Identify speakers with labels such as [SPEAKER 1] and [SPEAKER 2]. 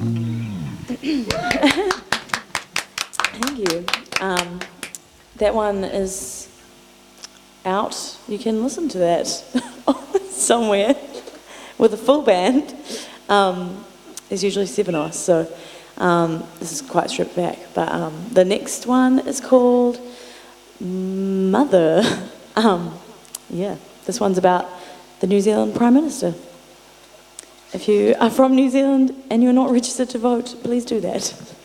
[SPEAKER 1] Thank you. That one is out. You can listen to that somewhere with a full band. There's usually 7 of us, so this is quite stripped back. But the next one is called Mother. Yeah, this one's about the New Zealand Prime Minister. If you are from New Zealand and you're not registered to vote, please do that.